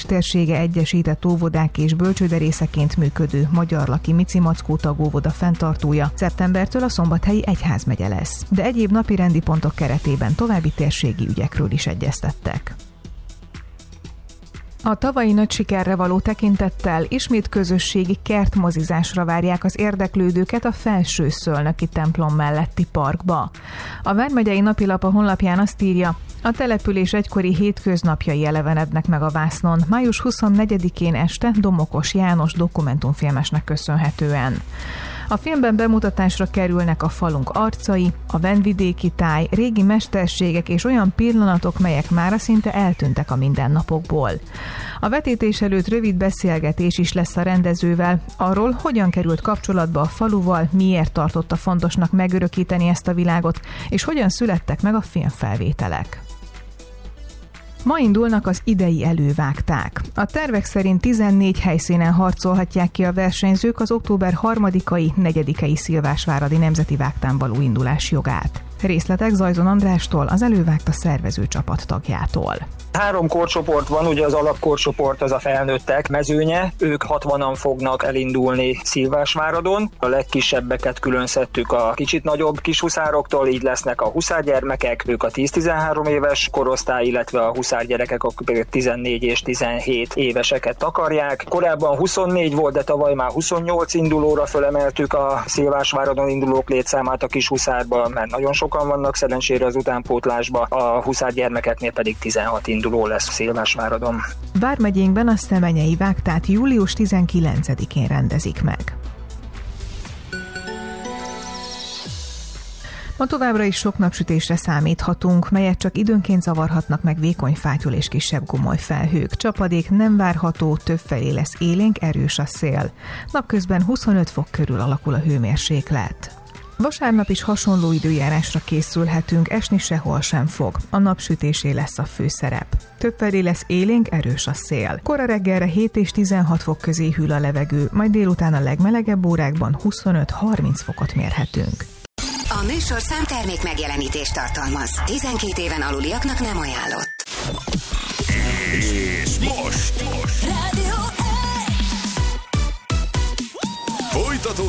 Mecstérsége Egyesített Óvodák és Bölcsőderészeként működő Magyar Laki Mici Mackó tagóvoda fenntartója szeptembertől a Szombathelyi Egyházmegye lesz, de egyéb napirendi pontok keretében további térségi ügyekről is egyeztettek. A tavalyi nagy sikerre való tekintettel ismét közösségi kertmozizásra várják az érdeklődőket a Felső-Szölnöki templom melletti parkba. A Vármegyei Napilap a honlapján azt írja, a település egykori hétköznapjai elevenednek meg a vásznon május 24-én este Domokos János dokumentumfilmesnek köszönhetően. A filmben bemutatásra kerülnek a falunk arcai, a vendvidéki táj, régi mesterségek és olyan pillanatok, melyek mára szinte eltűntek a mindennapokból. A vetítés előtt rövid beszélgetés is lesz a rendezővel arról, hogyan került kapcsolatba a faluval, miért tartotta fontosnak megörökíteni ezt a világot, és hogyan születtek meg a filmfelvételek. Ma indulnak az idei elővágták. A tervek szerint 14 helyszínen harcolhatják ki a versenyzők az október 3-ai, 4-ei Szilvásváradi Nemzeti Vágtán való indulás jogát. Részletek Zajzon Andrástól, az elővágta szervező csapat tagjától. 3 korcsoport van, ugye az alapkorcsoport az a felnőttek mezőnye, ők 60-an fognak elindulni Szilvásváradon. A legkisebbeket külön szedtük a kicsit nagyobb kishuszároktól, így lesznek a huszárgyermekek, ők a 10-13 éves korosztály, illetve a huszárgyerekek a 14 és 17 éveseket takarják. Korábban 24 volt, de tavaly már 28 indulóra fölemeltük a Szilvásváradon indulók létszámát a kishuszárba, mert nagyon sokan vannak szerencsére az utánpótlásba, a huszárgyermekeknél pedig 16 induló lesz Szilvásváradon. Vármegyénkben a Szemenyei Vágtát július 19-én rendezik meg. Ma továbbra is sok napsütésre számíthatunk, melyet csak időnként zavarhatnak meg vékony fátyol és kisebb gomoly felhők. Csapadék nem várható, többfelé lesz élénk, erős a szél. Napközben 25 fok körül alakul a hőmérséklet. Vasárnap is hasonló időjárásra készülhetünk, esni sehol sem fog. A napsütésé lesz a főszerep. Többfelé lesz élénk, erős a szél. Kora reggelre 7 és 16 fok közé hűl a levegő, majd délután a legmelegebb órákban 25-30 fokot mérhetünk. A műsor számtermék megjelenítést tartalmaz. 12 éven aluliaknak nem ajánlott. És most! Rádió! Folytatódik